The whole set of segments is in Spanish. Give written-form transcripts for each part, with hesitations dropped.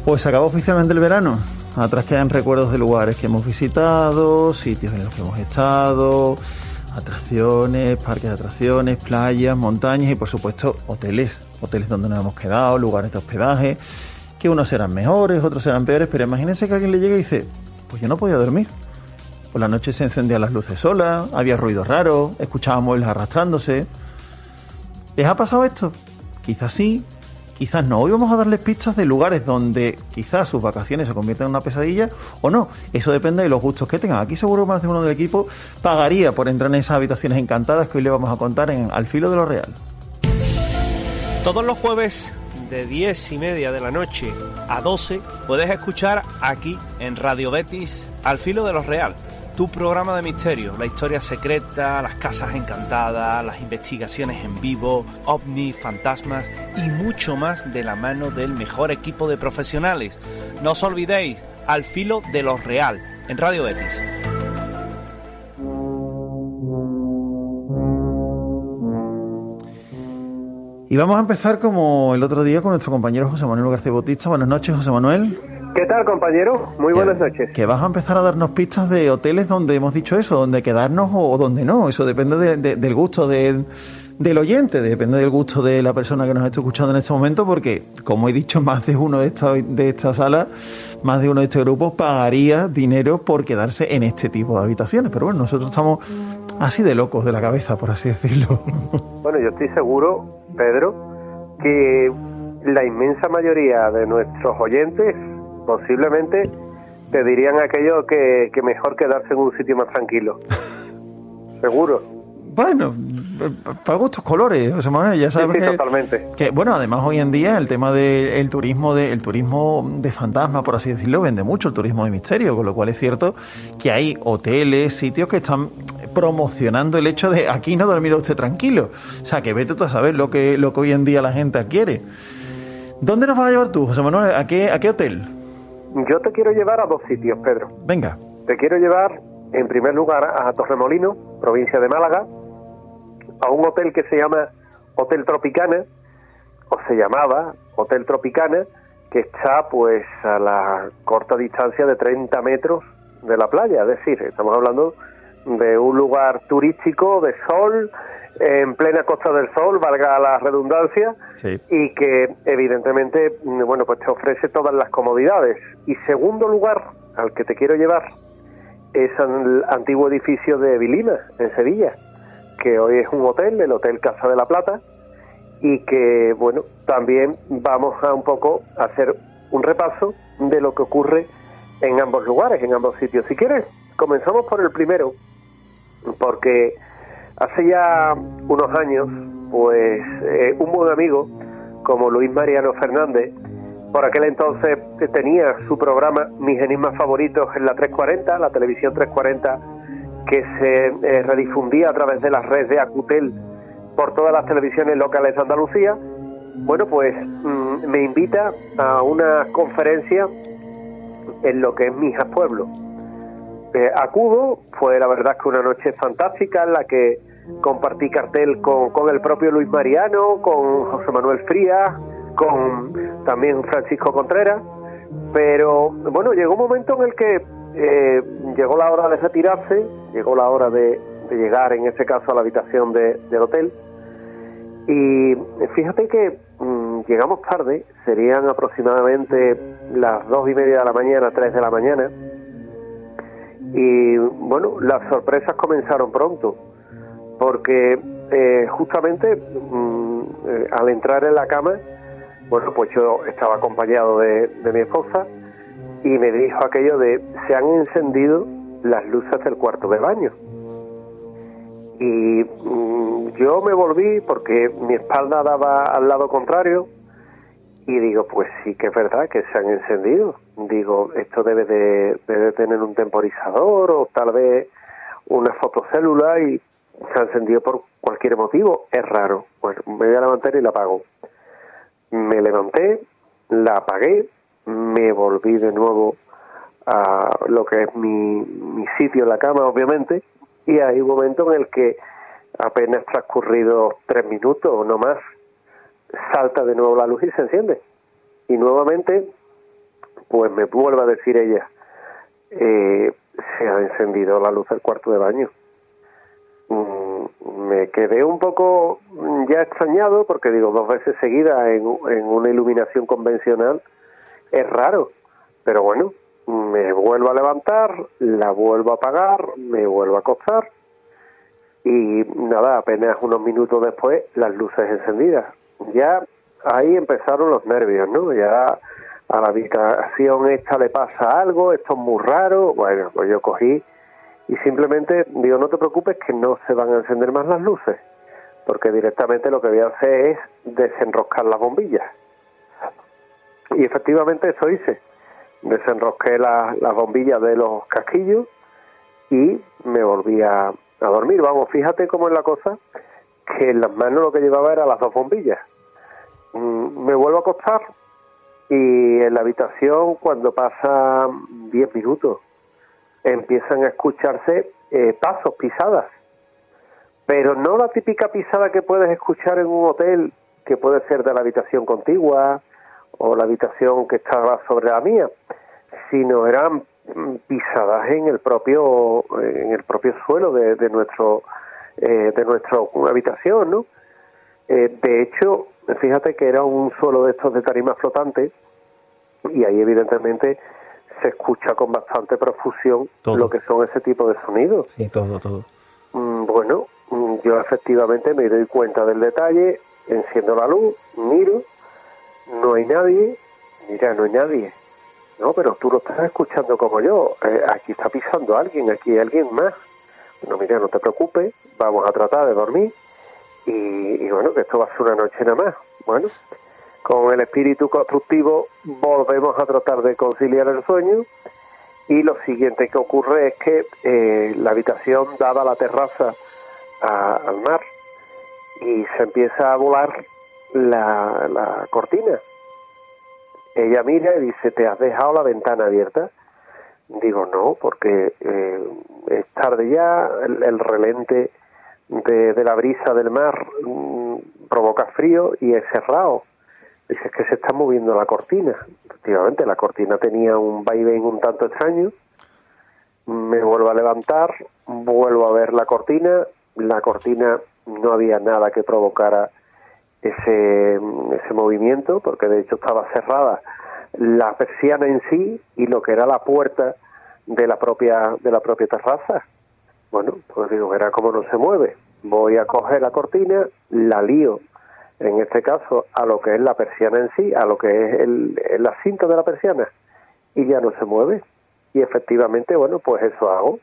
Pues se acaba oficialmente el verano. Atrás quedan recuerdos de lugares que hemos visitado, sitios en los que hemos estado, atracciones, parques de atracciones, playas, montañas y por supuesto hoteles. Hoteles donde nos hemos quedado, lugares de hospedaje, que unos serán mejores, otros serán peores, pero imagínense que alguien le llega y dice, pues yo no podía dormir. Por la noche se encendían las luces solas, había ruidos raros, escuchábamos muebles arrastrándose. ¿Les ha pasado esto? Quizás sí, quizás no. Hoy vamos a darles pistas de lugares donde quizás sus vacaciones se conviertan en una pesadilla o no. Eso depende de los gustos que tengan. Aquí seguro más de uno del equipo pagaría por entrar en esas habitaciones encantadas que hoy le vamos a contar en Al Filo de lo Real. Todos los jueves de 10:30 de la noche a 12 puedes escuchar aquí en Radio Betis Al Filo de lo Real, tu programa de misterio, la historia secreta, las casas encantadas, las investigaciones en vivo, ovnis, fantasmas y mucho más de la mano del mejor equipo de profesionales. No os olvidéis, Al Filo de lo Real en Radio Betis. Y vamos a empezar como el otro día con nuestro compañero José Manuel García Bautista. Buenas noches, José Manuel. ¿Qué tal, compañero? Muy buenas noches. Que vas a empezar a darnos pistas de hoteles donde hemos dicho eso, donde quedarnos o donde no. Eso depende del gusto del oyente, depende del gusto de la persona que nos está escuchando en este momento, porque, como he dicho, más de uno de esta sala, más de uno de este grupo pagaría dinero por quedarse en este tipo de habitaciones. Pero bueno, nosotros estamos así de locos de la cabeza, por así decirlo. Bueno, yo estoy seguro, Pedro, que la inmensa mayoría de nuestros oyentes posiblemente te dirían aquello que mejor quedarse en un sitio más tranquilo. Seguro. Bueno, para gustos colores, José Manuel, ya sabes. Sí, totalmente. Que bueno, además hoy en día el tema del turismo de fantasma, por así decirlo, vende mucho, el turismo de misterio, con lo cual es cierto que hay hoteles, sitios que están promocionando el hecho de aquí no dormirá usted tranquilo. O sea, que vete tú a saber lo que hoy en día la gente adquiere. ¿Dónde nos vas a llevar tú, José Manuel? ¿A qué hotel? Yo te quiero llevar a dos sitios, Pedro. Venga. Te quiero llevar, en primer lugar, a Torremolinos, provincia de Málaga, a un hotel que se llama Hotel Tropicana, o se llamaba Hotel Tropicana, que está pues a la corta distancia de 30 metros de la playa. Es decir, estamos hablando de un lugar turístico de sol, en plena Costa del Sol, valga la redundancia, sí. Y que evidentemente, bueno, pues te ofrece todas las comodidades. Y segundo lugar al que te quiero llevar es al antiguo edificio de Vilina, en Sevilla, que hoy es un hotel, el Hotel Casa de la Plata, y que, bueno, también vamos a un poco a hacer un repaso de lo que ocurre en ambos lugares, en ambos sitios. Si quieres, comenzamos por el primero, porque hace ya unos años, pues un buen amigo como Luis Mariano Fernández, por aquel entonces tenía su programa Mis Enigmas Favoritos en la 340, la televisión 340, que se redifundía a través de las redes de Acutel por todas las televisiones locales de Andalucía. Bueno, pues me invita a una conferencia en lo que es Mijas Pueblo. Acudo, fue la verdad que una noche fantástica en la que compartí cartel con el propio Luis Mariano, con José Manuel Frías, con también Francisco Contreras, pero bueno, llegó un momento en el que llegó la hora de retirarse, llegó la hora de llegar en ese caso a la habitación del hotel, y fíjate que llegamos tarde, serían aproximadamente las 2:30 de la mañana, 3 de la mañana, y bueno, las sorpresas comenzaron pronto, porque justamente al entrar en la cama, bueno, pues yo estaba acompañado de mi esposa y me dijo aquello de: se han encendido las luces del cuarto de baño. Y yo me volví porque mi espalda daba al lado contrario y digo, pues sí que es verdad que se han encendido. Digo, esto debe de tener un temporizador o tal vez una fotocélula y se ha encendido por cualquier motivo. Es raro. Bueno, me voy a levantar y la apago. Me levanté, la apagué, me volví de nuevo a lo que es mi sitio en la cama, obviamente, y hay un momento en el que apenas transcurrido 3 minutos o no más, salta de nuevo la luz y se enciende. Y nuevamente pues me vuelve a decir ella, se ha encendido la luz del cuarto de baño. Me quedé un poco ya extrañado porque digo, 2 veces seguidas en una iluminación convencional es raro, pero bueno, me vuelvo a levantar, la vuelvo a apagar, me vuelvo a acostar y nada, apenas unos minutos después las luces encendidas. Ya ahí empezaron los nervios, ¿no? Ya a la habitación esta le pasa algo, esto es muy raro. Bueno, pues yo cogí y simplemente digo, no te preocupes que no se van a encender más las luces, porque directamente lo que voy a hacer es desenroscar las bombillas. Y efectivamente eso hice. Desenrosqué las bombillas de los casquillos y me volví a dormir. Vamos, fíjate cómo es la cosa, que en las manos lo que llevaba era las 2 bombillas. Me vuelvo a acostar y en la habitación, cuando pasan 10 minutos, empiezan a escucharse pasos, pisadas. Pero no la típica pisada que puedes escuchar en un hotel, que puede ser de la habitación contigua o la habitación que estaba sobre la mía, sino eran pisadas en el propio suelo de nuestra habitación, ¿no? De hecho, fíjate que era un suelo de estos de tarima flotante y ahí evidentemente se escucha con bastante profusión todo lo que son ese tipo de sonidos. Sí, todo. Bueno, yo efectivamente me doy cuenta del detalle, enciendo la luz, miro, no hay nadie. Mira, no hay nadie. No, pero tú lo estás escuchando como yo. Aquí está pisando alguien, aquí hay alguien más. Bueno, mira, no te preocupes, vamos a tratar de dormir. Y bueno, que esto va a ser una noche nada más. Bueno, con el espíritu constructivo volvemos a tratar de conciliar el sueño. Y lo siguiente que ocurre es que la habitación daba a la terraza al mar y se empieza a volar la cortina. Ella mira y dice, ¿te has dejado la ventana abierta? Digo, no, porque es tarde ya, el relente de la brisa del mar provoca frío y es cerrado. Dice, es que se está moviendo la cortina. Efectivamente, la cortina tenía un vaivén un tanto extraño. Me vuelvo a levantar, vuelvo a ver la cortina no había nada que provocara ese movimiento, porque de hecho estaba cerrada la persiana en sí y lo que era la puerta de la propia terraza. Bueno, pues digo, verá cómo no se mueve. Voy a coger la cortina, la lío, en este caso, a lo que es la persiana en sí, a lo que es la cinta de la persiana, y ya no se mueve. Y efectivamente, bueno, pues eso hago.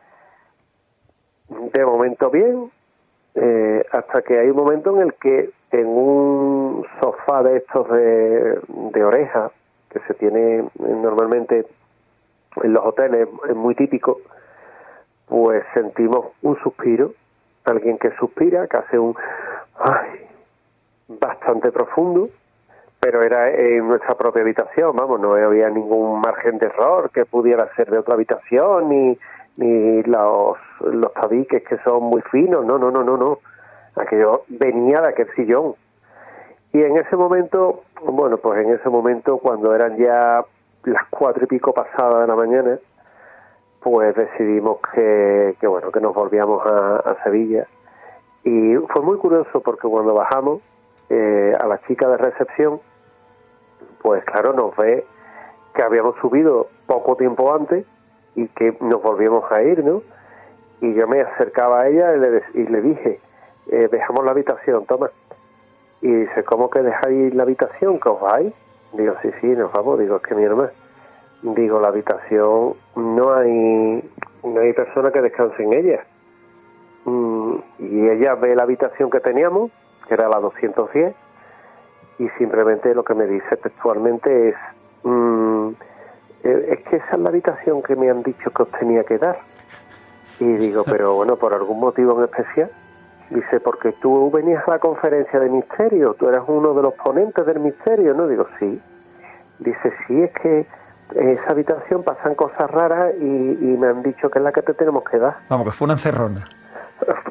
De momento bien, hasta que hay un momento en el que en un sofá de estos de oreja, que se tiene normalmente en los hoteles, es muy típico, pues sentimos un suspiro, alguien que suspira, que hace un bastante profundo, pero era en nuestra propia habitación, vamos, no había ningún margen de error que pudiera ser de otra habitación, ni los tabiques que son muy finos, no. Aquello venía de aquel sillón. Y en ese momento, bueno, pues en ese momento, cuando eran ya las 4 y pico pasadas de la mañana, pues decidimos que nos volvíamos a Sevilla. Y fue muy curioso porque cuando bajamos, a la chica de recepción, pues claro, nos ve que habíamos subido poco tiempo antes y que nos volvíamos a ir, ¿no? Y yo me acercaba a ella y le dije, dejamos la habitación, toma. Y dice, ¿cómo que dejáis la habitación? ¿Que os vais? Digo, sí, nos vamos. Digo, es que mi hermana. Digo, la habitación no hay persona que descanse en ella. Y ella ve la habitación que teníamos, que era la 210, y simplemente lo que me dice textualmente es que esa es la habitación que me han dicho que os tenía que dar. Y digo, pero bueno, por algún motivo en especial. Dice, porque tú venías a la conferencia de misterio, tú eras uno de los ponentes del misterio, ¿no? Digo, sí. Dice, sí, es que en esa habitación pasan cosas raras y me han dicho que es la que te tenemos que dar. Vamos, que fue una encerrona.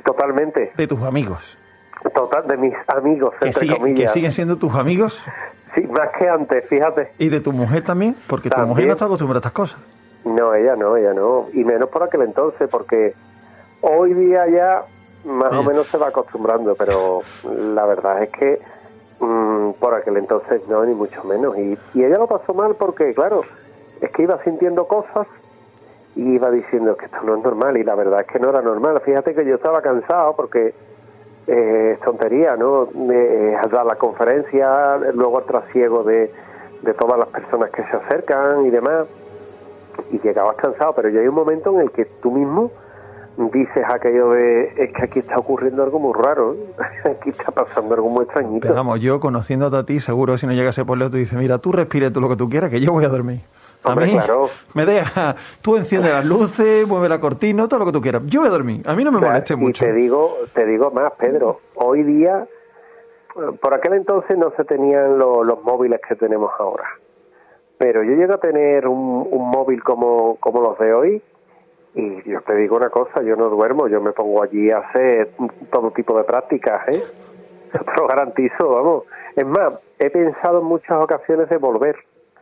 Totalmente. De tus amigos. Total, de mis amigos, entre comillas. ¿Que siguen siendo tus amigos? Sí, más que antes, fíjate. ¿Y de tu mujer también? Porque tu mujer no está acostumbrada a estas cosas. No, ella no. Y menos por aquel entonces, porque hoy día ya más o menos se va acostumbrando, pero la verdad es que por aquel entonces no, ni mucho menos. Y ella lo pasó mal porque, claro, es que iba sintiendo cosas y iba diciendo que esto no es normal, y la verdad es que no era normal. Fíjate que yo estaba cansado porque es tontería, ¿no? Dar la conferencia, luego el trasiego de todas las personas que se acercan y demás, y llegabas cansado, pero ya hay un momento en el que tú mismo dices aquello de, es que aquí está ocurriendo algo muy raro, ¿eh? Aquí está pasando algo muy extrañito. Pero vamos, yo conociéndote a ti, seguro que si no llegase por lejos, tú dices, mira, tú respires tú lo que tú quieras, que yo voy a dormir. Hombre, a mí, claro. Me deja, tú enciendes las luces, mueve la cortina, todo lo que tú quieras. Yo voy a dormir, a mí no me moleste mucho. Y te digo más, Pedro, hoy día, por aquel entonces no se tenían los móviles que tenemos ahora, pero yo llego a tener un móvil como los de hoy, y yo te digo una cosa, yo no duermo, yo me pongo allí a hacer todo tipo de prácticas, ¿eh? Yo te lo garantizo, vamos. Es más, he pensado en muchas ocasiones de volver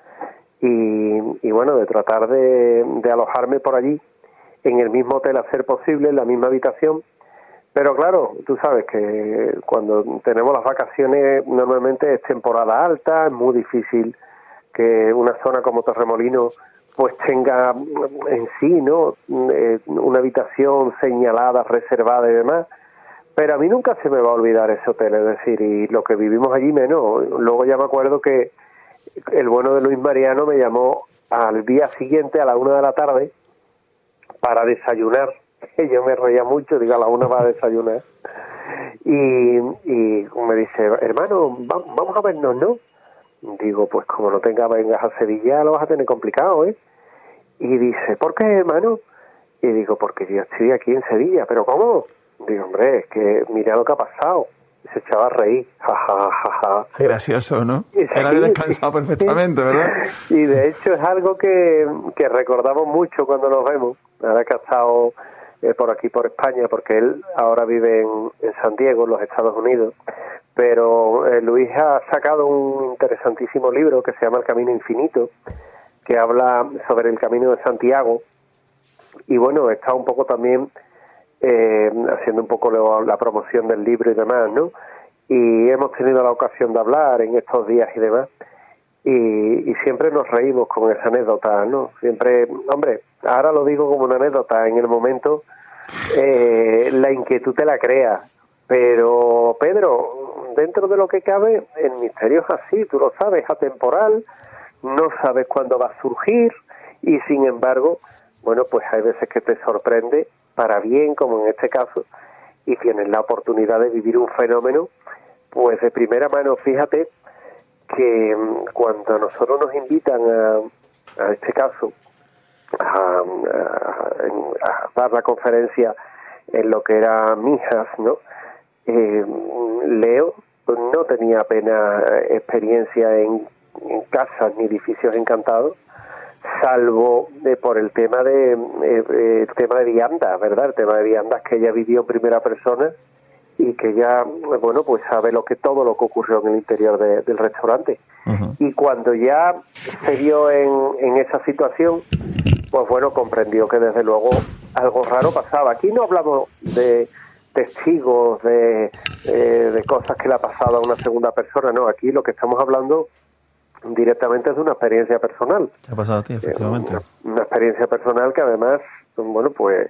y bueno, de tratar de alojarme por allí, en el mismo hotel a ser posible, en la misma habitación. Pero claro, tú sabes que cuando tenemos las vacaciones normalmente es temporada alta, es muy difícil que una zona como Torremolinos pues tenga en sí, ¿no?, una habitación señalada, reservada y demás. Pero a mí nunca se me va a olvidar ese hotel, es decir, y lo que vivimos allí menos. Luego ya me acuerdo que el bueno de Luis Mariano me llamó al día siguiente a la 1 de la tarde para desayunar. Yo me reía mucho, digo, a la 1 va a desayunar. Y me dice, hermano, vamos a vernos, ¿no? Digo, pues como no vengas a Sevilla lo vas a tener complicado, ¿eh? Y dice, ¿por qué, hermano? Y digo, porque yo estoy aquí en Sevilla. ¿Pero cómo? Digo, hombre, es que mira lo que ha pasado. Y se echaba a reír. Ja, ja, ja, ja. Gracioso, ¿no? Sí, Era de descansado perfectamente, ¿verdad? Y de hecho es algo que recordamos mucho cuando nos vemos. Ahora que ha estado por aquí, por España, porque él ahora vive en San Diego, en los Estados Unidos. Pero Luis ha sacado un interesantísimo libro que se llama El Camino Infinito, que habla sobre el Camino de Santiago. Y bueno, está un poco también haciendo un poco la promoción del libro y demás, ¿no? Y hemos tenido la ocasión de hablar en estos días y demás. Y siempre nos reímos con esa anécdota, ¿no? Siempre, hombre, ahora lo digo como una anécdota, en el momento la inquietud te la crea. Pero, Pedro, dentro de lo que cabe, el misterio es así, tú lo sabes, atemporal, no sabes cuándo va a surgir, y sin embargo, bueno, pues hay veces que te sorprende para bien, como en este caso, y tienes la oportunidad de vivir un fenómeno, pues de primera mano. Fíjate que cuando nosotros nos invitan a este caso, a dar la conferencia en lo que era Mijas, ¿no? Leo no tenía apenas experiencia en casas ni edificios encantados, salvo por el tema de viandas, ¿verdad? El tema de viandas que ella vivió en primera persona y que ella, bueno, pues sabe todo lo que ocurrió en el interior del restaurante. Uh-huh. Y cuando ya se vio en esa situación, pues bueno, comprendió que desde luego algo raro pasaba. Aquí no hablamos de testigos, de cosas que le ha pasado a una segunda persona, no, aquí lo que estamos hablando directamente es de una experiencia personal. ¿Qué ha pasado a ti, efectivamente? Una experiencia personal que además, bueno, pues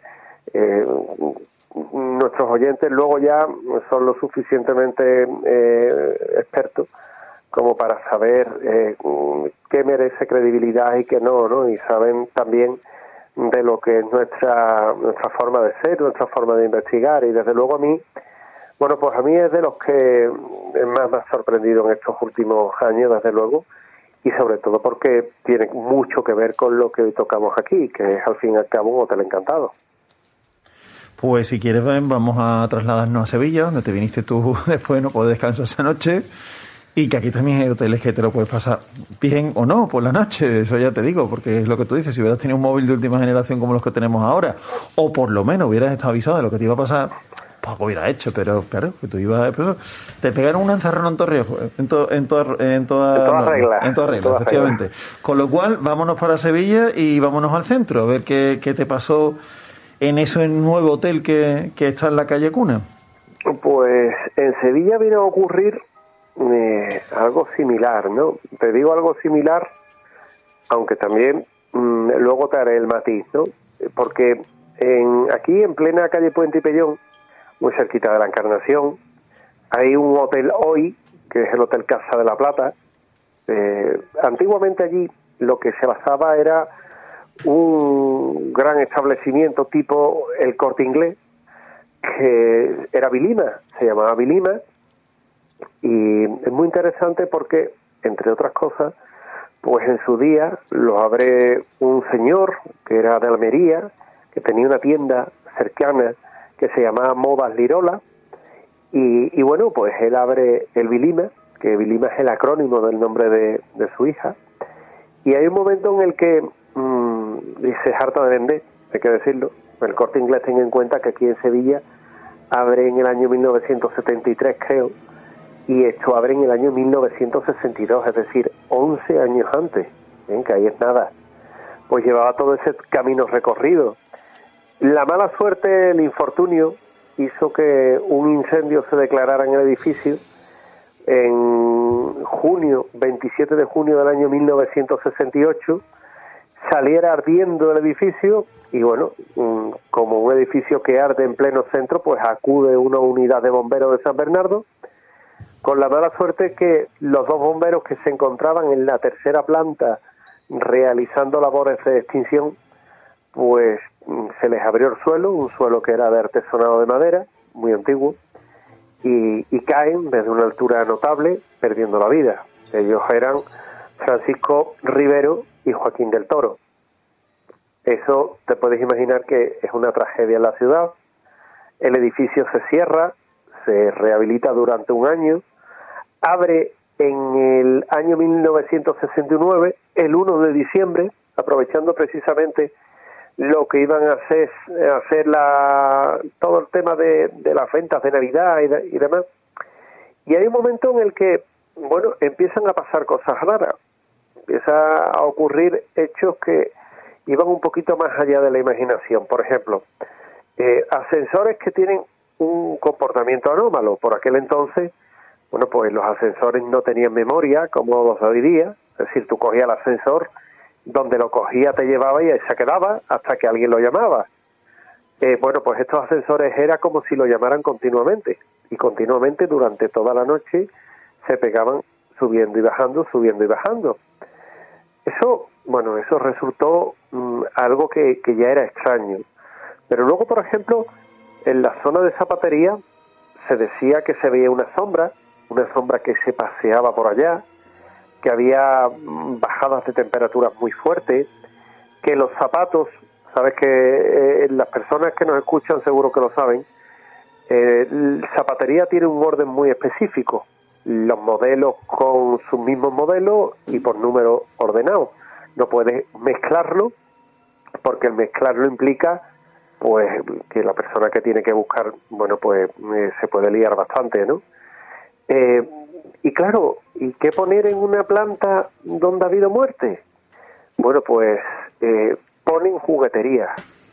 nuestros oyentes luego ya son lo suficientemente expertos como para saber qué merece credibilidad y qué no, ¿no? Y saben también de lo que es nuestra forma de ser, nuestra forma de investigar. Y desde luego a mí, bueno, pues a mí es de los que más me ha sorprendido en estos últimos años, desde luego, y sobre todo porque tiene mucho que ver con lo que hoy tocamos aquí, que es al fin y al cabo un hotel encantado. Pues si quieres, vamos a trasladarnos a Sevilla, donde te viniste tú después, no puedes descansar esa noche, y que aquí también hay hoteles que te lo puedes pasar bien o no por la noche, eso ya te digo, porque es lo que tú dices, si hubieras tenido un móvil de última generación como los que tenemos ahora, o por lo menos hubieras estado avisado de lo que te iba a pasar, poco hubiera hecho, pero claro, que tú ibas, pues, te pegaron un encerrón en Torrijos, en todas reglas, efectivamente. Con lo cual, vámonos para Sevilla y vámonos al centro, a ver qué te pasó en ese nuevo hotel que está en la calle Cuna. Pues en Sevilla vino a ocurrir algo similar, ¿no? Te digo algo similar, aunque también luego te haré el matiz, ¿no? Porque aquí en plena calle Puente y Pellón, muy cerquita de la Encarnación, hay un hotel hoy, que es el Hotel Casa de la Plata. Antiguamente allí lo que se basaba era un gran establecimiento tipo el Corte Inglés, que era Vilima, se llamaba Vilima, y es muy interesante porque, entre otras cosas, pues en su día lo abre un señor que era de Almería, que tenía una tienda cercana que se llamaba Modas Lirola, y bueno, pues él abre el Vilima, que Vilima es el acrónimo del nombre de su hija, y hay un momento en el que se harta de vender, hay que decirlo. El Corte Inglés, ten en cuenta que aquí en Sevilla abre en el año 1973, creo, y esto abre en el año 1962, es decir, 11 años antes, que ahí es nada. Pues llevaba todo ese camino recorrido. La mala suerte, el infortunio, hizo que un incendio se declarara en el edificio en junio, 27 de junio del año 1968, saliera ardiendo el edificio y bueno, como un edificio que arde en pleno centro, pues acude una unidad de bomberos de San Bernardo, con la mala suerte que los dos bomberos que se encontraban en la tercera planta realizando labores de extinción, pues se les abrió el suelo, un suelo que era de artesonado de madera, muy antiguo, y caen desde una altura notable, perdiendo la vida. Ellos eran Francisco Rivero y Joaquín del Toro. Eso te puedes imaginar que es una tragedia en la ciudad. El edificio se cierra, se rehabilita durante un año, abre en el año 1969, el 1 de diciembre, aprovechando precisamente lo que iban a hacer todo el tema de las ventas de Navidad y demás. Y hay un momento en el que, bueno, empiezan a pasar cosas raras, empieza a ocurrir hechos que iban un poquito más allá de la imaginación. Por ejemplo, ascensores que tienen un comportamiento anómalo. Por aquel entonces, bueno, pues los ascensores no tenían memoria como los de hoy día, es decir, tú cogías el ascensor, donde lo cogía te llevaba y ahí se quedaba hasta que alguien lo llamaba. Bueno, pues estos ascensores era como si lo llamaran continuamente, y continuamente durante toda la noche se pegaban subiendo y bajando, subiendo y bajando. Eso, bueno, eso resultó algo que ya era extraño. Pero luego, por ejemplo, en la zona de zapatería se decía que se veía una sombra que se paseaba por allá, que había bajadas de temperaturas muy fuertes, que los zapatos, sabes que las personas que nos escuchan seguro que lo saben, zapatería tiene un orden muy específico, los modelos con sus mismos modelos y por número ordenado. No puedes mezclarlo, porque el mezclarlo implica pues que la persona que tiene que buscar, bueno, pues se puede liar bastante, ¿no? Y claro, ¿y qué poner en una planta donde ha habido muerte? Bueno, pues ponen juguetería.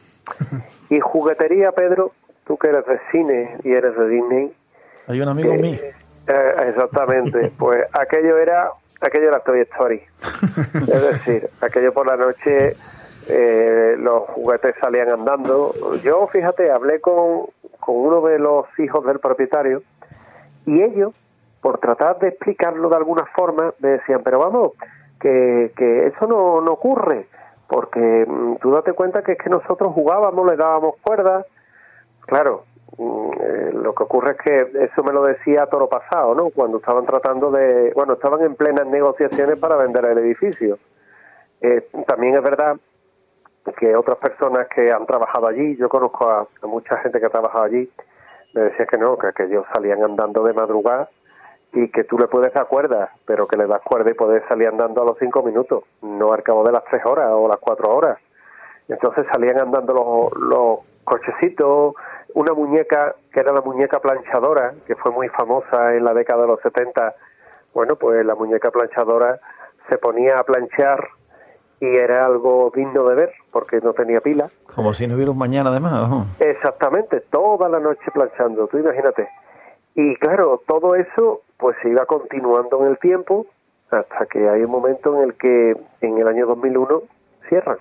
Y juguetería, Pedro, tú que eres de cine y eres de Disney. Hay un amigo mío. Exactamente, pues aquello era Toy Story. Es decir, aquello por la noche los juguetes salían andando. Yo, fíjate, hablé con uno de los hijos del propietario y ellos, por tratar de explicarlo de alguna forma, me decían, pero vamos, que eso no ocurre, porque tú date cuenta que es que nosotros jugábamos, le dábamos cuerdas. Claro, lo que ocurre es que eso me lo decía toro pasado, ¿no? Cuando estaban estaban en plenas negociaciones para vender el edificio. También es verdad que otras personas que han trabajado allí, yo conozco a mucha gente que ha trabajado allí, me decía que no, que ellos salían andando de madrugada y que tú le puedes dar cuerda, pero que le das cuerda y puedes salir andando a los 5 minutos, no al cabo de las 3 horas o las 4 horas. Entonces salían andando los cochecitos, una muñeca que era la muñeca planchadora, que fue muy famosa en la década de los 70. Bueno, pues la muñeca planchadora se ponía a planchar y era algo digno de ver, porque no tenía pila. Como si no hubiera un mañana, además, ¿no? Exactamente, toda la noche planchando, tú imagínate. Y claro, todo eso pues se iba continuando en el tiempo, hasta que hay un momento en el que en el año 2001 cierran.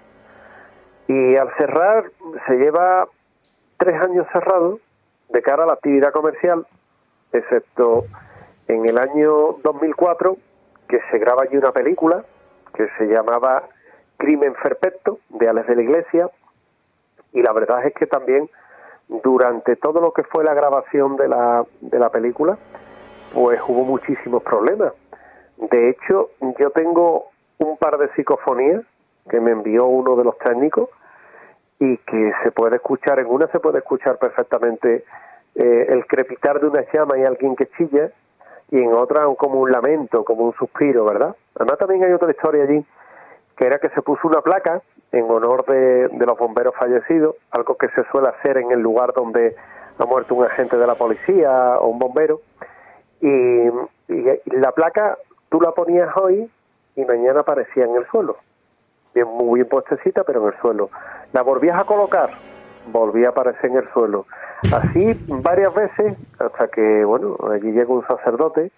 Y al cerrar se lleva 3 años cerrado de cara a la actividad comercial, excepto en el año 2004, que se graba allí una película que se llamaba Crimen Perfecto, de Alex de la Iglesia, y la verdad es que también durante todo lo que fue la grabación de la película, pues hubo muchísimos problemas. De hecho, yo tengo un par de psicofonías que me envió uno de los técnicos y que se puede escuchar, en una se puede escuchar perfectamente el crepitar de una llama y alguien que chilla, y en otra como un lamento, como un suspiro, ¿verdad? Además también hay otra historia allí, que era que se puso una placa en honor de los bomberos fallecidos, algo que se suele hacer en el lugar donde ha muerto un agente de la policía o un bombero, y la placa tú la ponías hoy y mañana aparecía en el suelo, bien, muy bien puestecita, pero en el suelo. La volvías a colocar, volvía a aparecer en el suelo. Así varias veces, hasta que, bueno, allí llega un sacerdote,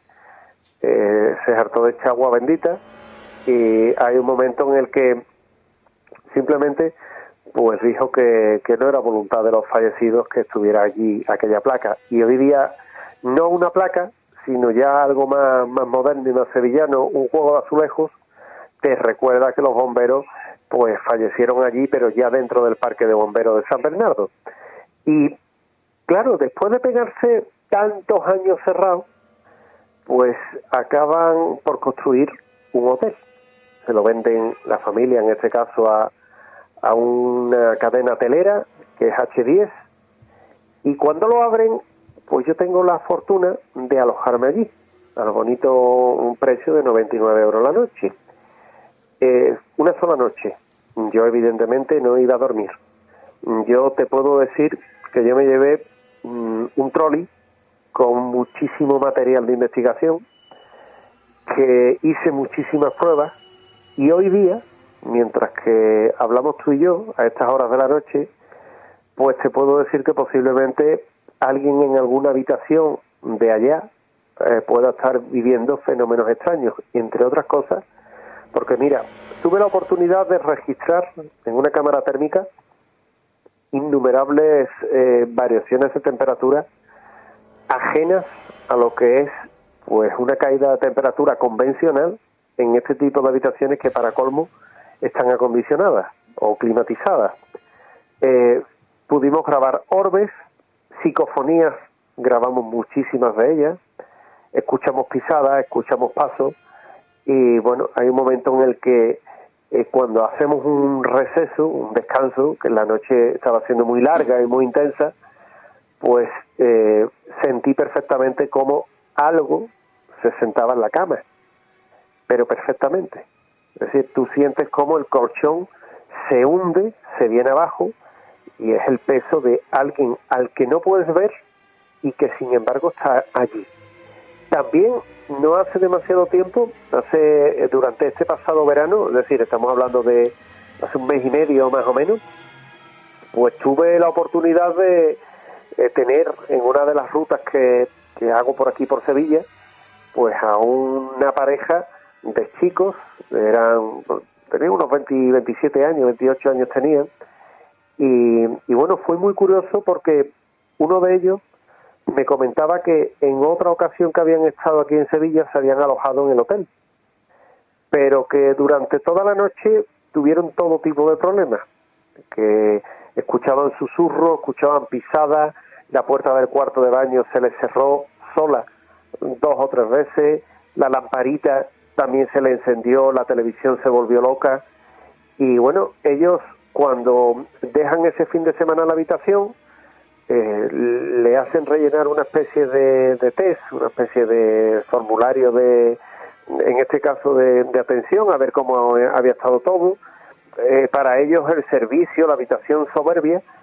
se hartó de echar agua bendita, y hay un momento en el que simplemente pues dijo que no era voluntad de los fallecidos que estuviera allí aquella placa. Y hoy día no una placa, sino ya algo más moderno y más sevillano, un juego de azulejos, te recuerda que los bomberos pues fallecieron allí, pero ya dentro del Parque de Bomberos de San Bernardo. Y claro, después de pegarse tantos años cerrados, pues acaban por construir un hotel. Se lo venden la familia, en este caso, a una cadena hotelera, que es H10, y cuando lo abren, pues yo tengo la fortuna de alojarme allí, al bonito un precio de 99 euros la noche. Una sola noche. Yo evidentemente no iba a dormir. Yo te puedo decir que yo me llevé un trolley con muchísimo material de investigación, que hice muchísimas pruebas, y hoy día, mientras que hablamos tú y yo a estas horas de la noche, pues te puedo decir que posiblemente alguien en alguna habitación de allá pueda estar viviendo fenómenos extraños, y entre otras cosas, porque mira, tuve la oportunidad de registrar en una cámara térmica innumerables variaciones de temperatura ajenas a lo que es pues una caída de temperatura convencional en este tipo de habitaciones que para colmo están acondicionadas o climatizadas. Pudimos grabar orbes, psicofonías, grabamos muchísimas de ellas, escuchamos pisadas, escuchamos pasos, y bueno, hay un momento en el que cuando hacemos un receso, un descanso, que la noche estaba siendo muy larga y muy intensa, pues sentí perfectamente cómo algo se sentaba en la cama, pero perfectamente. Es decir, tú sientes cómo el colchón se hunde, se viene abajo, y es el peso de alguien al que no puedes ver y que sin embargo está allí. También no hace demasiado tiempo, durante este pasado verano, es decir, estamos hablando de hace un mes y medio más o menos, pues tuve la oportunidad de tener en una de las rutas que hago por aquí por Sevilla, pues a una pareja de chicos, tenían unos 27 años, 28 años tenían, y bueno, fue muy curioso porque uno de ellos me comentaba que en otra ocasión que habían estado aquí en Sevilla se habían alojado en el hotel, pero que durante toda la noche tuvieron todo tipo de problemas, que escuchaban susurros, escuchaban pisadas, la puerta del cuarto de baño se les cerró sola 2 o 3 veces, la lamparita también se le encendió, la televisión se volvió loca, y bueno, ellos cuando dejan ese fin de semana en la habitación, le hacen rellenar una especie de test, una especie de formulario en este caso de atención, a ver cómo había estado todo. Para ellos el servicio, la habitación soberbia,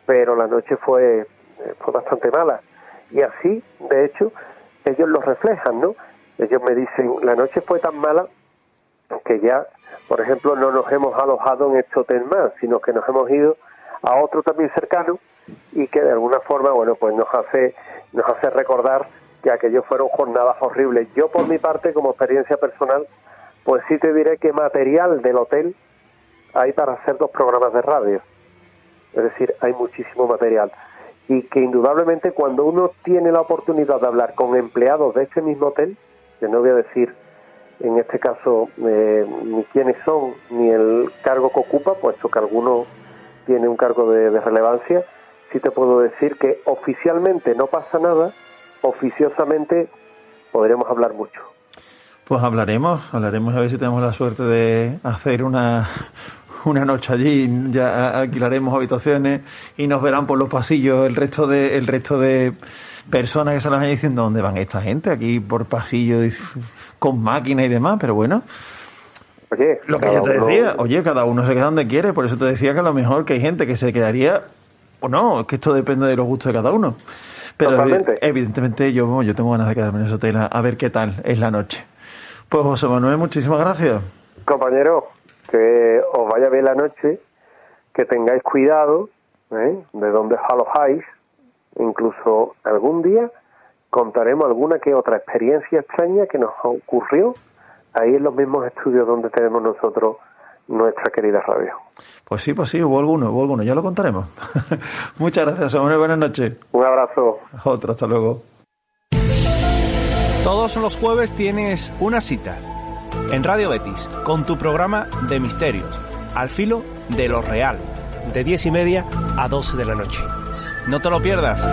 pero la noche fue bastante mala. Y así, de hecho, ellos lo reflejan, ¿no? Ellos me dicen, la noche fue tan mala que ya, por ejemplo, no nos hemos alojado en este hotel más, sino que nos hemos ido a otro también cercano, y que de alguna forma, bueno, pues nos hace recordar que aquellos fueron jornadas horribles. Yo, por mi parte, como experiencia personal, pues sí te diré que material del hotel hay para hacer 2 programas de radio. Es decir, hay muchísimo material. Y que indudablemente cuando uno tiene la oportunidad de hablar con empleados de este mismo hotel, que no voy a decir en este caso ni quiénes son, ni el cargo que ocupa, puesto que alguno tiene un cargo de relevancia, sí te puedo decir que oficialmente no pasa nada, oficiosamente podremos hablar mucho. Pues hablaremos a ver si tenemos la suerte de hacer una noche allí, ya alquilaremos habitaciones y nos verán por los pasillos el resto de personas que se las van diciendo dónde van esta gente, aquí por pasillos con máquinas y demás, pero bueno. Oye, lo que yo te decía, cada uno se queda donde quiere, por eso te decía que a lo mejor que hay gente que se quedaría o no, es que esto depende de los gustos de cada uno. Pero evidentemente yo tengo ganas de quedarme en ese hotel a ver qué tal es la noche. Pues José Manuel, muchísimas gracias. Compañero, que os vaya bien la noche, que tengáis cuidado de dónde os alojáis. Incluso algún día contaremos alguna que otra experiencia extraña que nos ocurrió ahí en los mismos estudios donde tenemos nosotros nuestra querida radio. Pues sí, hubo alguno, ya lo contaremos. Muchas gracias, José Manuel, buenas noches. Un abrazo. Otro, hasta luego. Todos los jueves tienes una cita en Radio Betis con tu programa de misterios, Al filo de lo real, de 10:30 a 12 de la noche. No te lo pierdas.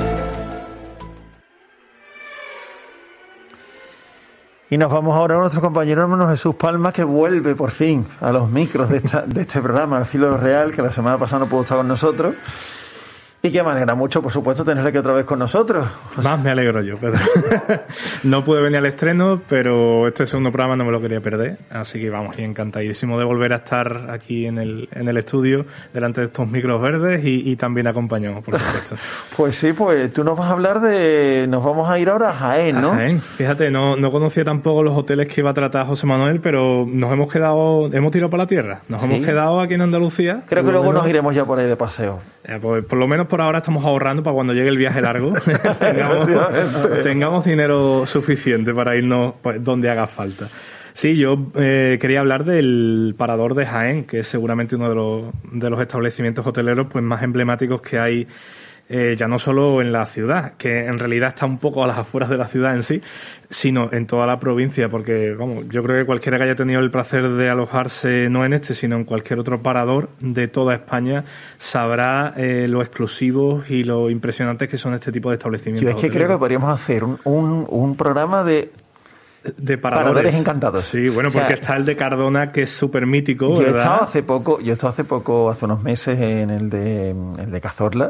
Y nos vamos ahora a nuestro compañero hermano Jesús Palma, que vuelve por fin a los micros de este programa, Al filo de lo real, que la semana pasada no pudo estar con nosotros. Y que me alegra mucho, por supuesto, tenerle aquí otra vez con nosotros. Más me alegro yo, Pedro. No pude venir al estreno, pero este segundo programa no me lo quería perder. Así que vamos, y encantadísimo de volver a estar aquí en el estudio, delante de estos micros verdes y también acompañados, por supuesto. Pues sí, pues tú nos vas a hablar nos vamos a ir ahora a Jaén, ¿no? Jaén. Fíjate, no conocía tampoco los hoteles que iba a tratar José Manuel, pero hemos tirado para la tierra. Nos hemos quedado aquí en Andalucía. Creo que luego nos iremos ya por ahí de paseo. Pues por lo menos por ahora estamos ahorrando para cuando llegue el viaje largo tengamos dinero suficiente para irnos pues, donde haga falta. Sí, yo quería hablar del Parador de Jaén, que es seguramente uno de los establecimientos hoteleros pues más emblemáticos que hay, ya no solo en la ciudad, que en realidad está un poco a las afueras de la ciudad en sí, sino en toda la provincia, porque vamos, yo creo que cualquiera que haya tenido el placer de alojarse, no en este, sino en cualquier otro parador de toda España, sabrá lo exclusivos y lo impresionantes que son este tipo de establecimientos. Yo es que creo que podríamos hacer un programa de paradores encantados. Sí, bueno, porque está el de Cardona, que es súper mítico, ¿verdad? Yo he estado hace poco, hace unos meses, en el de Cazorla,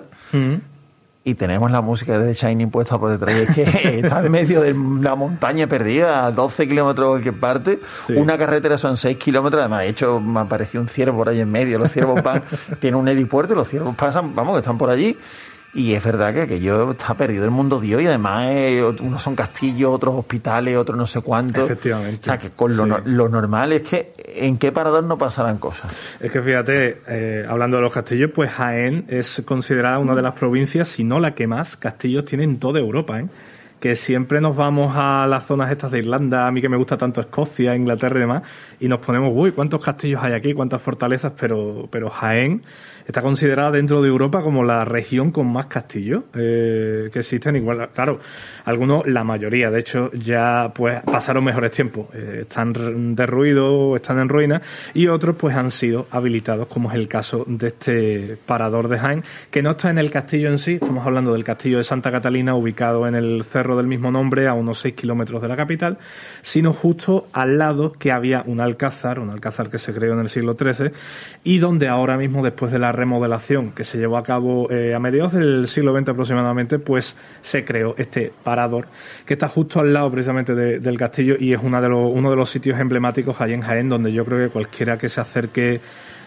y tenemos la música de The Shining puesta por detrás, y es que está en medio de la montaña perdida, a 12 kilómetros de cualquier parte, una carretera son 6 kilómetros, además, de hecho, me apareció un ciervo por ahí en medio, los ciervos tiene un helipuerto y los ciervos pasan, que están por allí. Y es verdad que aquello está perdido el mundo Dios, y además unos son castillos, otros hospitales, otros no sé cuántos. Efectivamente. O sea, que con lo normal es que en qué parador no pasarán cosas. Es que fíjate, hablando de los castillos, pues Jaén es considerada una de las provincias, si no la que más castillos tiene en toda Europa, que siempre nos vamos a las zonas estas de Irlanda, a mí que me gusta tanto Escocia, Inglaterra y demás, y nos ponemos, cuántos castillos hay aquí, cuántas fortalezas, pero Jaén está considerada dentro de Europa como la región con más castillos que existen. Igual, claro, algunos, la mayoría, de hecho, ya pues pasaron mejores tiempos, están derruidos, están en ruinas, y otros pues han sido habilitados, como es el caso de este Parador de Jaén, que no está en el castillo en sí, estamos hablando del castillo de Santa Catalina, ubicado en el cerro del mismo nombre, a unos 6 kilómetros de la capital, sino justo al lado que había un alcázar que se creó en el siglo XIII, y donde ahora mismo, después de la remodelación que se llevó a cabo a mediados del siglo XX aproximadamente, pues se creó este parador que está justo al lado precisamente del castillo, y es uno de los sitios emblemáticos allí en Jaén, donde yo creo que cualquiera que se acerque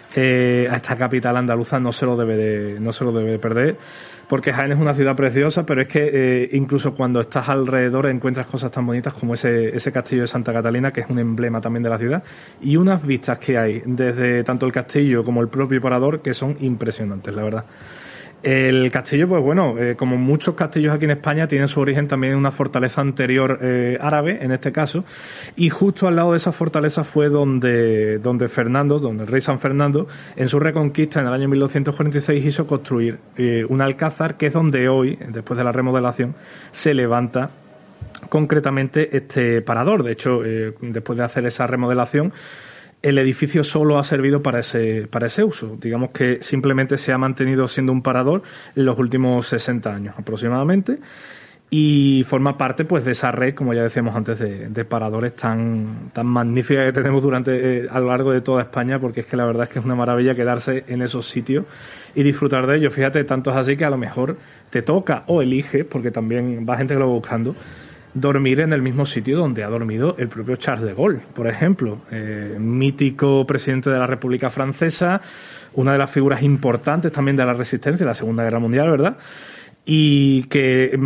a esta capital andaluza no se lo debe de perder, porque Jaén es una ciudad preciosa, pero es que incluso cuando estás alrededor encuentras cosas tan bonitas como ese castillo de Santa Catalina, que es un emblema también de la ciudad, y unas vistas que hay desde tanto el castillo como el propio parador que son impresionantes, la verdad. El castillo, pues bueno, como muchos castillos aquí en España, tiene su origen también en una fortaleza anterior árabe, en este caso, y justo al lado de esa fortaleza fue donde el rey San Fernando, en su reconquista en el año 1246, hizo construir un alcázar, que es donde hoy, después de la remodelación, se levanta concretamente este parador. De hecho, después de hacer esa remodelación, el edificio solo ha servido para ese uso. Digamos que simplemente se ha mantenido siendo un parador en los últimos 60 años aproximadamente, y forma parte pues de esa red, como ya decíamos antes, de paradores tan magnífica que tenemos a lo largo de toda España, porque es que la verdad es que es una maravilla quedarse en esos sitios y disfrutar de ellos. Fíjate, tanto es así que a lo mejor te toca o eliges, porque también va gente que lo va buscando, dormir en el mismo sitio donde ha dormido el propio Charles de Gaulle, por ejemplo, mítico presidente de la República Francesa, una de las figuras importantes también de la resistencia de la Segunda Guerra Mundial, ¿verdad? Y que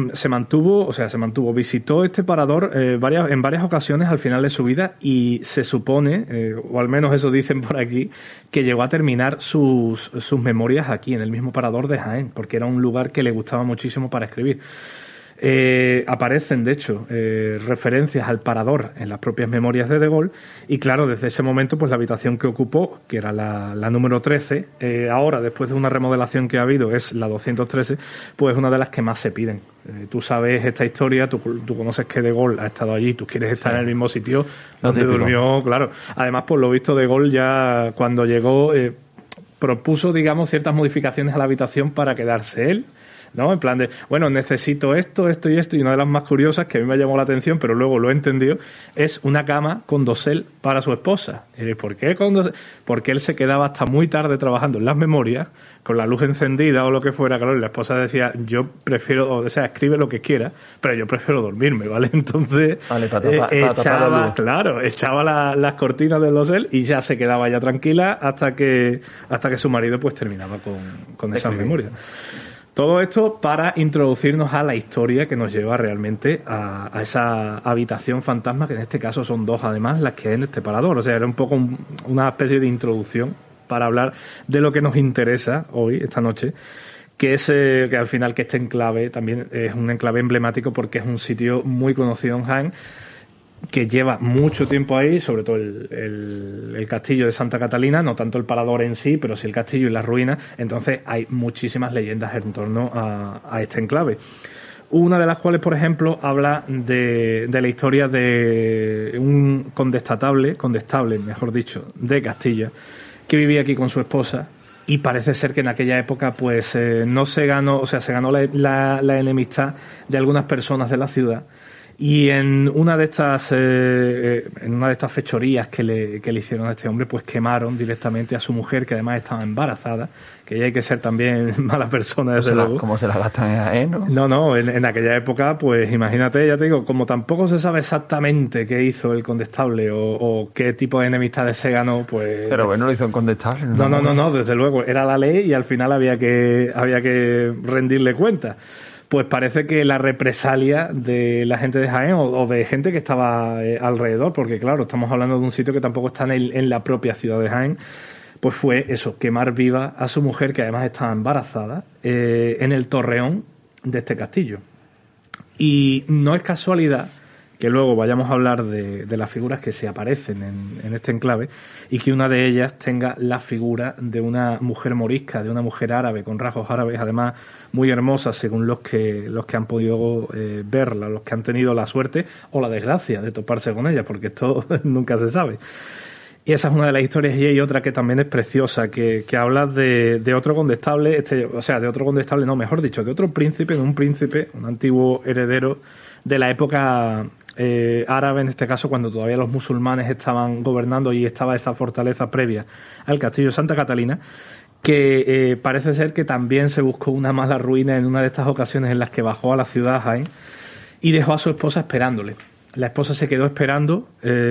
visitó este parador en varias ocasiones al final de su vida, y se supone, o al menos eso dicen por aquí, que llegó a terminar sus memorias aquí, en el mismo parador de Jaén, porque era un lugar que le gustaba muchísimo para escribir. Aparecen, de hecho, referencias al parador en las propias memorias de Gaulle, y claro, desde ese momento, pues la habitación que ocupó, que era la número 13, ahora, después de una remodelación que ha habido, es la 213, pues es una de las que más se piden. Tú sabes esta historia, tú conoces que de Gaulle ha estado allí, tú quieres estar en el mismo sitio donde durmió, claro. Además, por lo visto, de Gaulle ya cuando llegó propuso, digamos, ciertas modificaciones a la habitación para quedarse él, ¿no? En plan de, bueno, necesito esto y esto, y una de las más curiosas que a mí me llamó la atención, pero luego lo he entendido, es una cama con dosel para su esposa. Y ¿por qué con dosel? Porque él se quedaba hasta muy tarde trabajando en las memorias, con la luz encendida o lo que fuera, claro, y la esposa decía, yo prefiero, o sea, escribe lo que quiera, pero yo prefiero dormirme, ¿vale? Entonces, echaba las cortinas del dosel y ya se quedaba ya tranquila hasta que su marido pues terminaba con esas memorias. Todo esto para introducirnos a la historia que nos lleva realmente a esa habitación fantasma, que en este caso son dos además las que hay en este parador. O sea, era un poco una especie de introducción para hablar de lo que nos interesa hoy, esta noche, que es que al final que este enclave también es un enclave emblemático, porque es un sitio muy conocido en Jaén, que lleva mucho tiempo ahí, sobre todo el castillo de Santa Catalina, no tanto el parador en sí, pero sí el castillo y las ruinas. Entonces hay muchísimas leyendas en torno a este enclave. Una de las cuales, por ejemplo, habla de la historia de un condestable, mejor dicho, de Castilla, que vivía aquí con su esposa, y parece ser que en aquella época pues no se ganó, o sea, se ganó la enemistad de algunas personas de la ciudad. Y en una de estas fechorías que le hicieron a este hombre, pues quemaron directamente a su mujer, que además estaba embarazada, que ya hay que ser también mala persona, desde luego. ¿Cómo se la gastan en ¿no? No, en aquella época, pues imagínate, ya te digo, como tampoco se sabe exactamente qué hizo el condestable o qué tipo de enemistades se ganó, pues... Pero bueno, lo hizo un condestable. No, desde luego, era la ley y al final había que rendirle cuenta. Pues parece que la represalia de la gente de Jaén o de gente que estaba alrededor, porque claro, estamos hablando de un sitio que tampoco está en la propia ciudad de Jaén, pues fue eso, quemar viva a su mujer, que además estaba embarazada, en el torreón de este castillo. Y no es casualidad que luego vayamos a hablar de las figuras que se aparecen en este enclave, y que una de ellas tenga la figura de una mujer morisca, de una mujer árabe, con rasgos árabes, además muy hermosa, según los que han podido verla, los que han tenido la suerte o la desgracia de toparse con ella, porque esto nunca se sabe. Y esa es una de las historias, y hay otra que también es preciosa, que habla de otro condestable, de otro príncipe, un antiguo heredero de la época árabe, en este caso, cuando todavía los musulmanes estaban gobernando y estaba esa fortaleza previa al castillo de Santa Catalina, que parece ser que también se buscó una mala ruina en una de estas ocasiones en las que bajó a la ciudad Jaén y dejó a su esposa esperándole. La esposa se quedó esperando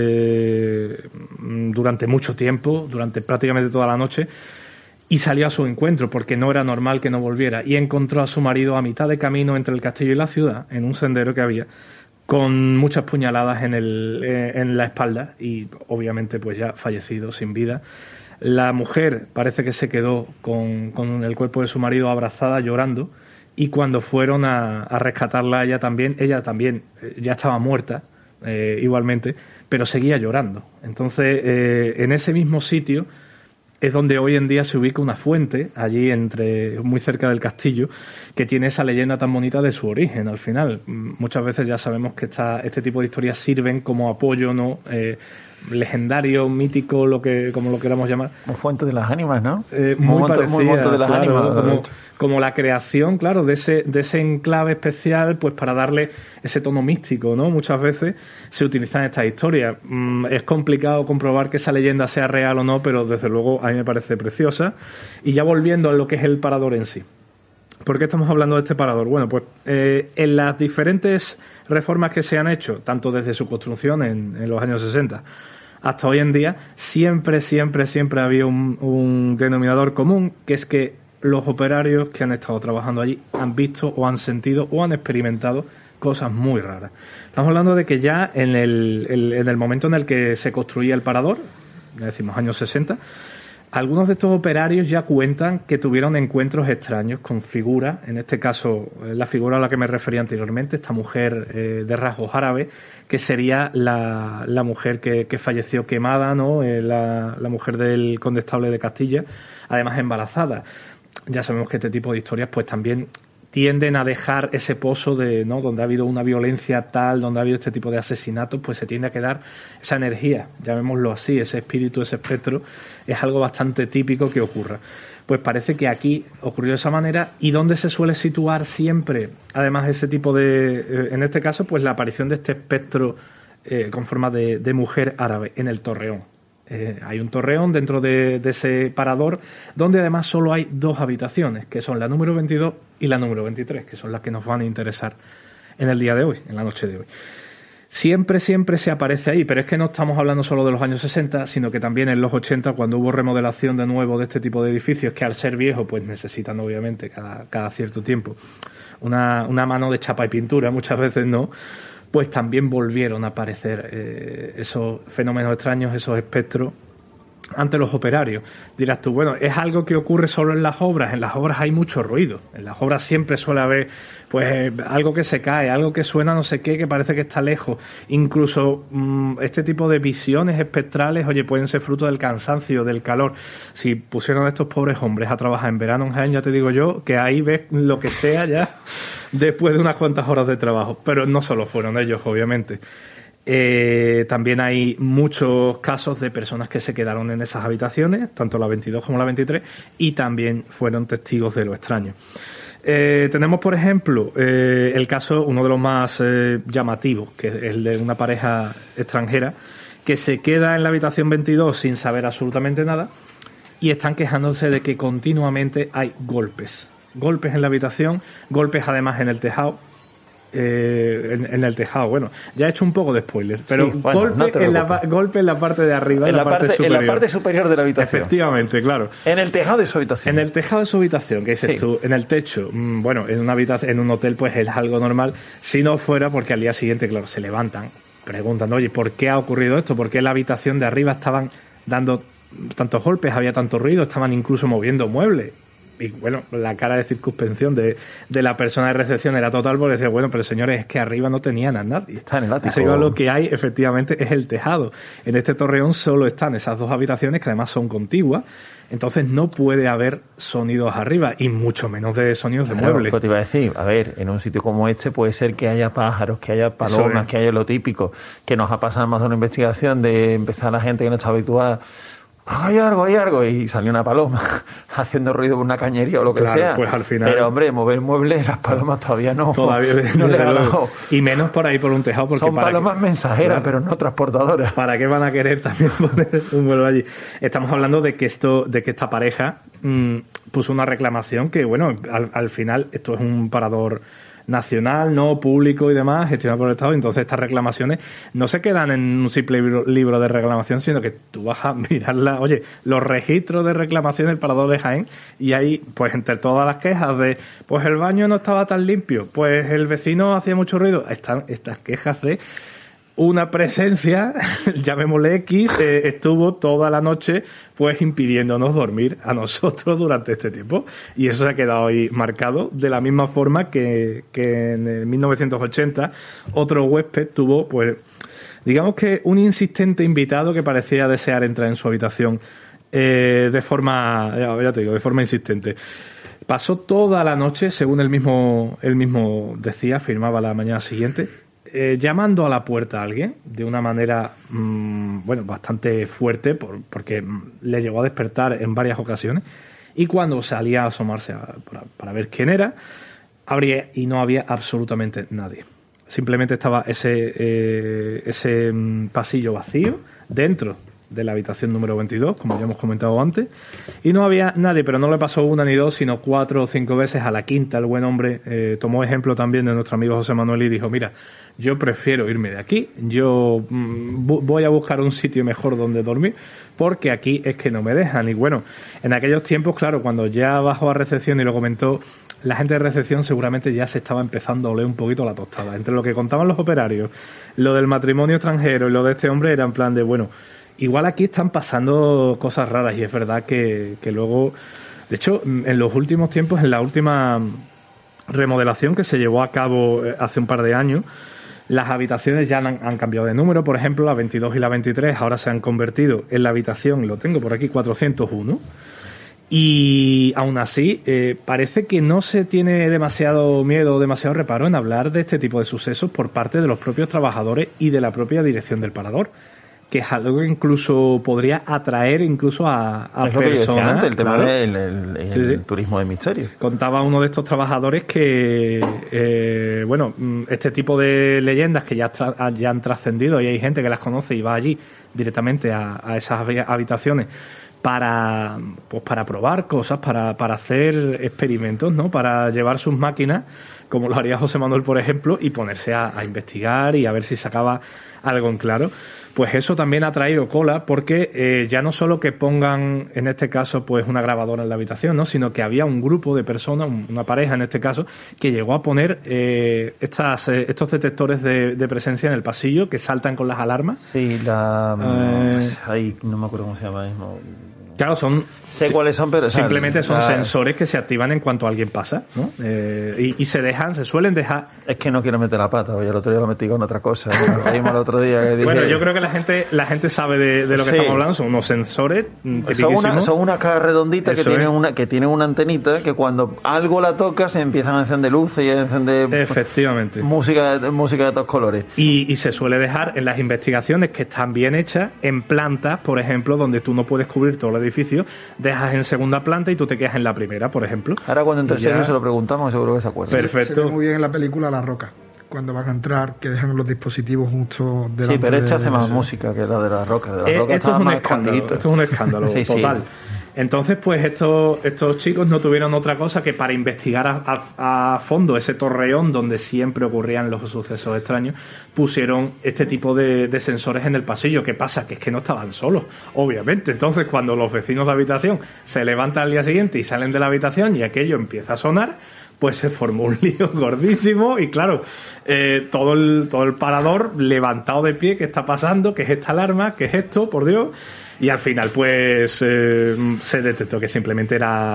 durante mucho tiempo, durante prácticamente toda la noche, y salió a su encuentro porque no era normal que no volviera, y encontró a su marido a mitad de camino entre el castillo y la ciudad, en un sendero que había, con muchas puñaladas en la espalda y obviamente pues ya fallecido, sin vida. La mujer parece que se quedó con el cuerpo de su marido abrazada, llorando, y cuando fueron a rescatarla ella también ya estaba muerta, igualmente, pero seguía llorando. Entonces, en ese mismo sitio es donde hoy en día se ubica una fuente, allí muy cerca del castillo, que tiene esa leyenda tan bonita de su origen. Al final, muchas veces ya sabemos que este tipo de historias sirven como apoyo, ¿no? Legendario, mítico, como lo queramos llamar. Como fuente de las ánimas, ¿no? Muy parecida, muy monte de las ánimas. Como la creación, claro, de ese enclave especial, pues para darle ese tono místico, ¿no? Muchas veces se utilizan estas historias. Es complicado comprobar que esa leyenda sea real o no, pero desde luego a mí me parece preciosa. Y ya volviendo a lo que es el parador en sí. ¿Por qué estamos hablando de este parador? Bueno, pues en las diferentes reformas que se han hecho, tanto desde su construcción en los años 60 hasta hoy en día, siempre había un denominador común, que es que los operarios que han estado trabajando allí han visto o han sentido o han experimentado cosas muy raras. Estamos hablando de que ya en el momento en el que se construía el parador, ya decimos años 60, algunos de estos operarios ya cuentan que tuvieron encuentros extraños con figuras, en este caso la figura a la que me refería anteriormente, esta mujer de rasgos árabes, que sería la mujer que falleció quemada, ¿no? La mujer del condestable de Castilla, además embarazada. Ya sabemos que este tipo de historias pues también tienden a dejar ese pozo ¿no? Donde ha habido una violencia tal, donde ha habido este tipo de asesinatos, pues se tiende a quedar esa energía, llamémoslo así, ese espíritu, ese espectro, es algo bastante típico que ocurra. Pues parece que aquí ocurrió de esa manera. ¿Y dónde se suele situar siempre, además, ese tipo en este caso, pues la aparición de este espectro con forma de mujer árabe? En el Torreón. Hay un torreón dentro de ese parador, donde además solo hay 2 habitaciones, que son la número 22 y la número 23, que son las que nos van a interesar en el día de hoy, en la noche de hoy. Siempre se aparece ahí, pero es que no estamos hablando solo de los años 60, sino que también en los 80, cuando hubo remodelación de nuevo de este tipo de edificios, que al ser viejos, pues necesitan obviamente cada cierto tiempo una mano de chapa y pintura, muchas veces no, pues también volvieron a aparecer esos fenómenos extraños, esos espectros ante los operarios. Dirás tú, bueno, ¿es algo que ocurre solo en las obras? En las obras hay mucho ruido. En las obras siempre suele haber pues algo que se cae, algo que suena no sé qué, que parece que está lejos. Incluso este tipo de visiones espectrales, oye, pueden ser fruto del cansancio, del calor. Si pusieron a estos pobres hombres a trabajar en verano en Jaén, ya te digo yo, que ahí ves lo que sea ya después de unas cuantas horas de trabajo. Pero no solo fueron ellos, obviamente. También hay muchos casos de personas que se quedaron en esas habitaciones, tanto la 22 como la 23, y también fueron testigos de lo extraño. Tenemos, por ejemplo, el caso, uno de los más llamativos, que es el de una pareja extranjera que se queda en la habitación 22 sin saber absolutamente nada, y están quejándose de que continuamente hay golpes en la habitación, golpes además en el tejado. En el tejado, bueno, ya he hecho un poco de spoilers, pero sí, bueno, golpe en la parte de arriba, en la parte superior de la habitación. Efectivamente, claro. En el tejado de su habitación. En el tejado de su habitación, que dices tú, en el techo. Bueno, en una habitación, en un hotel, pues es algo normal. Si no fuera, porque al día siguiente, claro, se levantan, preguntan, oye, ¿por qué ha ocurrido esto? ¿Por qué en la habitación de arriba estaban dando tantos golpes, había tanto ruido, estaban incluso moviendo muebles? Y bueno, la cara de circunspección de la persona de recepción era total, porque decía, bueno, pero señores, es que arriba no tenían a nadie. Está en el ático. Arriba lo que hay, efectivamente, es el tejado. En este torreón solo están esas 2 habitaciones, que además son contiguas, entonces no puede haber sonidos arriba, y mucho menos de sonidos de muebles. Te iba a decir, a ver, en un sitio como este puede ser que haya pájaros, que haya palomas, que haya lo típico, que nos ha pasado más de una investigación de empezar la gente que no está habituada. Hay algo, y salió una paloma haciendo ruido por una cañería o lo que sea. Pues al final. Pero hombre, mover muebles, las palomas todavía no le ha dado. Y menos por ahí por un tejado, porque son palomas mensajeras, pero no transportadoras. ¿Para qué van a querer también poner un vuelo allí? Estamos hablando de que esta pareja puso una reclamación que, bueno, al final esto es un parador nacional, no público y demás, gestionado por el Estado. Entonces estas reclamaciones no se quedan en un simple libro de reclamación, sino que tú vas a mirarla, oye, los registros de reclamación del Parador de Jaén, y ahí, pues entre todas las quejas de, pues el baño no estaba tan limpio, pues el vecino hacía mucho ruido, están estas quejas de una presencia, llamémosle X, estuvo toda la noche pues impidiéndonos dormir a nosotros durante este tiempo, y eso se ha quedado ahí marcado de la misma forma que en el 1980 otro huésped tuvo, pues digamos que un insistente invitado que parecía desear entrar en su habitación de forma, ya te digo, de forma insistente. Pasó toda la noche, según él mismo decía, afirmaba la mañana siguiente, llamando a la puerta a alguien de una manera bastante fuerte, porque le llegó a despertar en varias ocasiones, y cuando salía a asomarse para ver quién era, abría y no había absolutamente nadie. Simplemente estaba ese pasillo vacío dentro de la habitación número 22, como ya hemos comentado antes, y no había nadie, pero no le pasó una ni dos, sino 4 o 5 veces. A la quinta el buen hombre tomó ejemplo también de nuestro amigo José Manuel y dijo, mira, yo prefiero irme de aquí, yo voy a buscar un sitio mejor donde dormir, porque aquí es que no me dejan. Y bueno, en aquellos tiempos, claro, cuando ya bajó a recepción y lo comentó, la gente de recepción seguramente ya se estaba empezando a oler un poquito la tostada. Entre lo que contaban los operarios, lo del matrimonio extranjero y lo de este hombre, era en plan de, bueno, igual aquí están pasando cosas raras, y es verdad que luego, de hecho, en los últimos tiempos, en la última remodelación que se llevó a cabo hace un par de años, las habitaciones ya han cambiado de número. Por ejemplo, la 22 y la 23 ahora se han convertido en la habitación, lo tengo por aquí, 401. Y aún así, parece que no se tiene demasiado miedo o demasiado reparo en hablar de este tipo de sucesos por parte de los propios trabajadores y de la propia dirección del Parador, que es algo que incluso podría atraer incluso a es lo personas. Que decía antes, el tema claro. del turismo de misterio. Contaba uno de estos trabajadores que, este tipo de leyendas que ya han trascendido, y hay gente que las conoce y va allí directamente a esas habitaciones para probar cosas, para hacer experimentos, ¿no? Para llevar sus máquinas, como lo haría José Manuel, por ejemplo, y ponerse a investigar y a ver si sacaba algo en claro. Pues eso también ha traído cola, porque ya no solo que pongan, en este caso, pues una grabadora en la habitación, ¿no? Sino que había un grupo de personas, una pareja en este caso, que llegó a poner estos detectores de presencia en el pasillo que saltan con las alarmas. Sí, ahí no me acuerdo cómo se llama mismo. Claro, sé cuáles son, pero simplemente son sensores que se activan en cuanto alguien pasa, ¿no? Y se suelen dejar. Es que no quiero meter la pata, oye, el otro día lo metí con otra cosa. El otro día que dije... Bueno, yo creo que la gente sabe de lo que estamos hablando. Son unos sensores tipiquísimos. Son unas cajas redonditas que tienen una antenita que cuando algo la toca se empiezan a encender luces y a encender efectivamente música de todos colores. Y se suele dejar en las investigaciones, que están bien hechas, en plantas, por ejemplo, donde tú no puedes cubrir todo el edificio, dejas en segunda planta y tú te quedas en la primera, por ejemplo. Ahora cuando entre serio se lo preguntamos, seguro que se acuerda. Perfecto. Se ve muy bien en la película La Roca, cuando van a entrar, que dejan los dispositivos justo delante. Sí, pero este hace más música que la de La Roca. De La Roca esto es un escándalo sí, total. Sí. Entonces, pues estos chicos no tuvieron otra cosa que, para investigar a fondo ese torreón donde siempre ocurrían los sucesos extraños, pusieron este tipo de sensores en el pasillo. ¿Qué pasa? Que es que no estaban solos, obviamente. Entonces, cuando los vecinos de habitación se levantan al día siguiente y salen de la habitación y aquello empieza a sonar, pues se formó un lío gordísimo. Y claro, todo el parador levantado de pie. ¿Qué está pasando? ¿Qué es esta alarma? ¿Qué es esto? Por Dios. Y al final, pues, se detectó que simplemente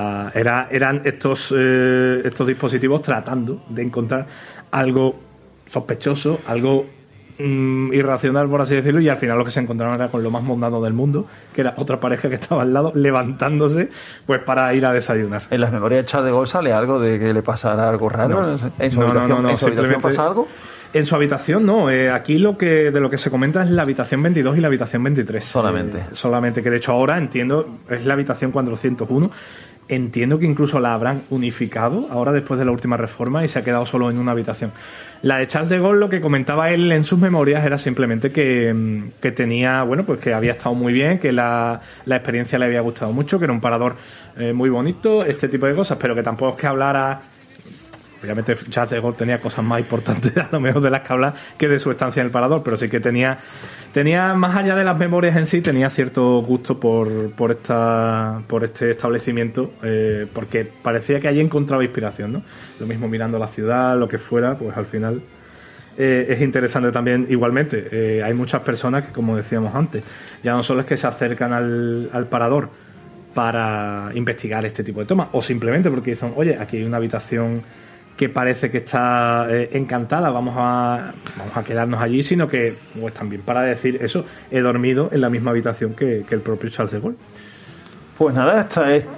eran estos dispositivos tratando de encontrar algo sospechoso, algo irracional, por así decirlo, y al final lo que se encontraron era con lo más mundano del mundo, que era otra pareja que estaba al lado levantándose pues para ir a desayunar. ¿En las memorias de Charles de Gaulle sale algo de que le pasara algo raro? No. ¿En su habitación pasa algo? En su habitación no, aquí de lo que se comenta es la habitación 22 y la habitación 23. Solamente, que de hecho ahora entiendo es la habitación 401. Entiendo que incluso la habrán unificado ahora después de la última reforma y se ha quedado solo en una habitación. La de Charles de Gaulle, lo que comentaba él en sus memorias era simplemente que tenía, pues que había estado muy bien, que la experiencia le había gustado mucho, que era un parador muy bonito, este tipo de cosas, pero que tampoco es que hablara obviamente Charles de Gaulle tenía cosas más importantes a lo mejor de las que hablar que de su estancia en el Parador, pero sí que tenía más allá de las memorias en sí, tenía cierto gusto por este establecimiento, porque parecía que allí encontraba inspiración, ¿no? Lo mismo mirando la ciudad, lo que fuera, pues al final es interesante también. Igualmente, hay muchas personas que, como decíamos antes, ya no solo es que se acercan al Parador para investigar este tipo de tomas, o simplemente porque dicen, oye, aquí hay una habitación que parece que está encantada, vamos a quedarnos allí, sino que pues también para decir eso, he dormido en la misma habitación que el propio Charles de Gaulle. Pues nada, esta es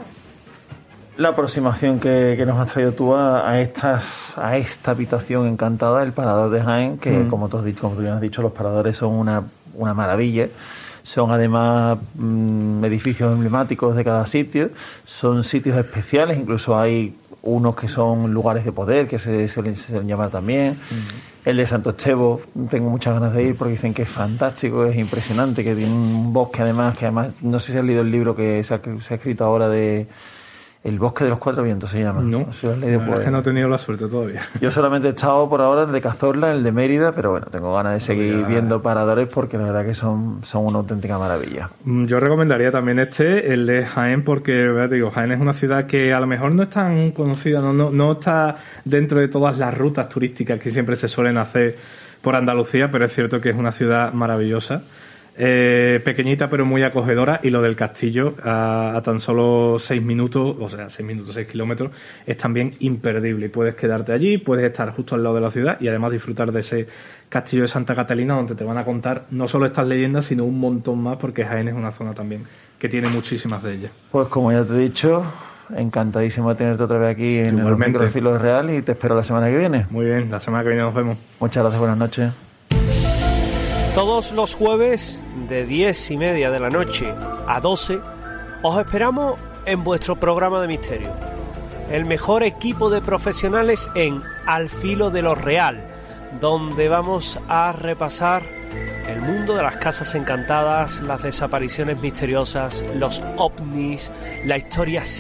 la aproximación que nos has traído tú a esta habitación encantada, el Parador de Jaén, que como tú bien has dicho, los paradores son una maravilla. Son además edificios emblemáticos de cada sitio, son sitios especiales, incluso hay unos que son lugares de poder, que se suelen llamar también. El de Santo Estevo, tengo muchas ganas de ir porque dicen que es fantástico, es impresionante, que tiene un bosque además, no sé si has leído el libro que se ha escrito ahora de El Bosque de los Cuatro Vientos, se llama. No, si lo has leído, es que no he tenido la suerte todavía. Yo solamente he estado por ahora el de Cazorla, el de Mérida, pero bueno, tengo ganas de seguir viendo paradores porque la verdad que son una auténtica maravilla. Yo recomendaría también el de Jaén, porque te digo, Jaén es una ciudad que a lo mejor no es tan conocida, no está dentro de todas las rutas turísticas que siempre se suelen hacer por Andalucía, pero es cierto que es una ciudad maravillosa. Pequeñita pero muy acogedora, y lo del castillo a tan solo 6 minutos, 6 kilómetros, es también imperdible, y puedes quedarte allí, puedes estar justo al lado de la ciudad y además disfrutar de ese castillo de Santa Catalina, donde te van a contar no solo estas leyendas sino un montón más, porque Jaén es una zona también que tiene muchísimas de ellas. Pues como ya te he dicho, encantadísimo de tenerte otra vez aquí en el micro de Filo Real, y te espero la semana que viene. Muy bien, la semana que viene nos vemos. Muchas gracias, buenas noches. Todos los jueves de 10:30 de la noche a 12 os esperamos en vuestro programa de misterio. El mejor equipo de profesionales en Al Filo de lo Real, donde vamos a repasar el mundo de las casas encantadas, las desapariciones misteriosas, los ovnis, la historia